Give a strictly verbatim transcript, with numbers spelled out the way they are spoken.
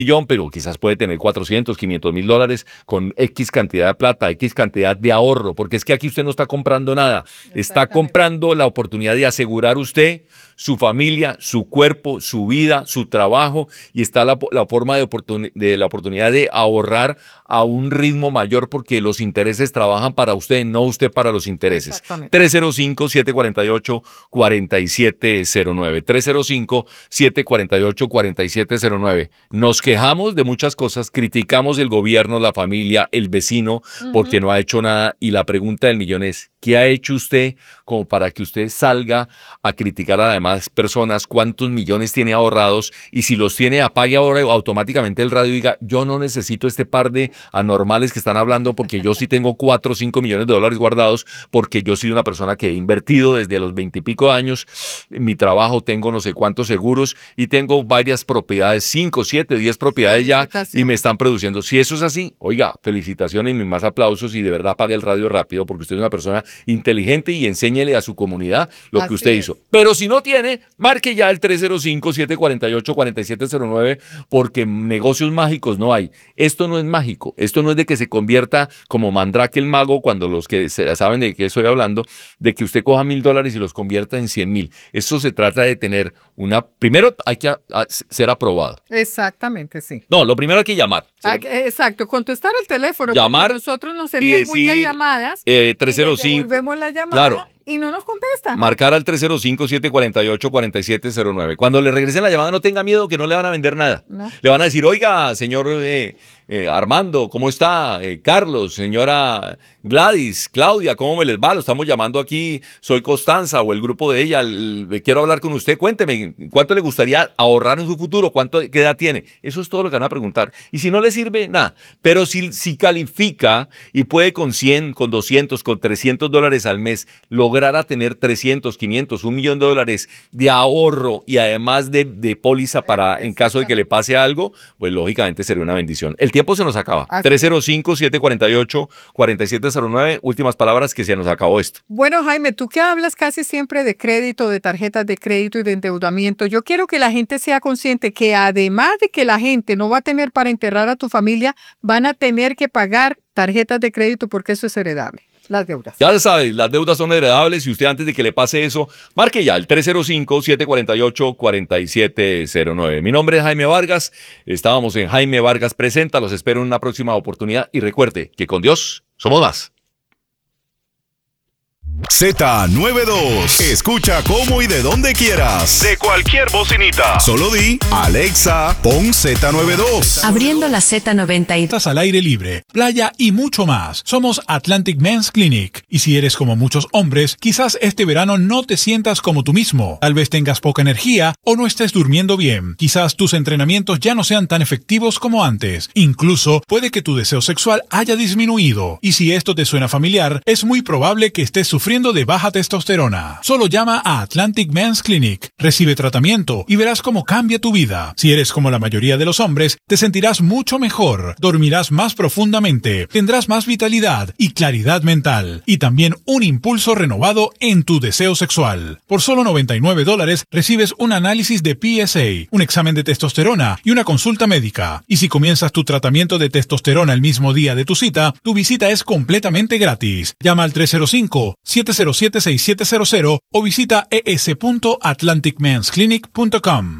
millón, pero quizás puede tener cuatrocientos, quinientos mil dólares con X cantidad de plata, X cantidad de ahorro, porque es que aquí usted no está comprando nada, está comprando la oportunidad de asegurar usted, su familia, su cuerpo, su vida, su trabajo, y está la, la forma de, oportun, de la oportunidad de ahorrar a un ritmo mayor porque los intereses trabajan para usted, no usted para los intereses. tres cero cinco, siete cuatro ocho, cuatro siete cero nueve. tres cero cinco, siete cuatro ocho, cuatro siete cero nueve. Nos quejamos de muchas cosas, criticamos el gobierno, la familia, el vecino, uh-huh. porque no ha hecho nada. Y la pregunta del millón es, ¿qué ha hecho usted como para que usted salga a criticar a las demás personas? ¿Cuántos millones tiene ahorrados? Y si los tiene, apague ahora automáticamente el radio y diga, yo no necesito este par de anormales que están hablando porque yo sí tengo cuatro o cinco millones de dólares guardados porque yo soy una persona que he invertido desde los veintipico años. En mi trabajo tengo no sé cuántos seguros y tengo varias propiedades, cinco, siete, diez propiedades ya y me están produciendo. Si eso es así, oiga, felicitaciones y mis más aplausos y de verdad apague el radio rápido porque usted es una persona inteligente y enséñele a su comunidad lo así que usted es. hizo. Pero si no tiene, marque ya el tres cero cinco, siete cuatro ocho, cuatro siete cero nueve porque negocios mágicos no hay. Esto no es mágico. Esto no es de que se convierta como Mandrake el mago, cuando los que saben de qué estoy hablando, de que usted coja mil dólares y los convierta en cien mil. Eso se trata de tener una... Primero hay que a, a, ser aprobado. Exactamente, sí. No, lo primero hay que llamar. Ah, exacto, contestar el teléfono. Llamar. Nosotros nos envían muchas llamadas. Eh, tres cero cinco. Devolvemos la llamada. Claro. Y no nos contesta. Marcar al tres cero cinco, siete cuatro ocho, cuatro siete cero nueve. Cuando le regresen la llamada, no tenga miedo que no le van a vender nada. No. Le van a decir, oiga, señor eh, eh, Armando, ¿cómo está? Eh, Carlos, señora Gladys, Claudia, ¿cómo me les va? Lo estamos llamando aquí, soy Constanza o el grupo de ella. El, el, quiero hablar con usted. Cuénteme, ¿cuánto le gustaría ahorrar en su futuro? ¿Cuánto, qué edad tiene? Eso es todo lo que van a preguntar. Y si no le sirve, nada. Pero si, si califica y puede con cien, con doscientos, con trescientos dólares al mes lograr a tener trescientos, quinientos, un millón de dólares de ahorro y además de, de póliza para en caso de que le pase algo, pues lógicamente sería una bendición. El tiempo se nos acaba. tres cero cinco, siete cuatro ocho, cuatro siete cero nueve. Últimas palabras que se nos acabó esto. Bueno, Jaime, tú que hablas casi siempre de crédito, de tarjetas de crédito y de endeudamiento, yo quiero que la gente sea consciente que además de que la gente no va a tener para enterrar a tu familia, van a tener que pagar tarjetas de crédito porque eso es heredable. Las deudas. Ya sabes, las deudas son heredables y usted antes de que le pase eso, marque ya el tres cero cinco, siete cuatro ocho, cuatro siete cero nueve. Mi nombre es Jaime Vargas, estábamos en Jaime Vargas Presenta, los espero en una próxima oportunidad y recuerde que con Dios somos más. Z noventa y dos. Escucha cómo y de donde quieras. De cualquier bocinita. Solo di, Alexa, pon Z noventa y dos. Abriendo la Z noventa y dos. Estás al aire libre, playa y mucho más. Somos Atlantic Men's Clinic. Y si eres como muchos hombres, quizás este verano no te sientas como tú mismo. Tal vez tengas poca energía o no estés durmiendo bien. Quizás tus entrenamientos ya no sean tan efectivos como antes. Incluso puede que tu deseo sexual haya disminuido. Y si esto te suena familiar, es muy probable que estés sufriendo de baja testosterona. Solo llama a Atlantic Men's Clinic, recibe tratamiento y verás cómo cambia tu vida. Si eres como la mayoría de los hombres, te sentirás mucho mejor, dormirás más profundamente, tendrás más vitalidad y claridad mental, y también un impulso renovado en tu deseo sexual. Por solo noventa y nueve dólares recibes un análisis de P S A, un examen de testosterona y una consulta médica. Y si comienzas tu tratamiento de testosterona el mismo día de tu cita, tu visita es completamente gratis. Llama al tres cero cinco, siete cero siete, seis siete cero cero o visita e s punto atlantic mens clinic punto com.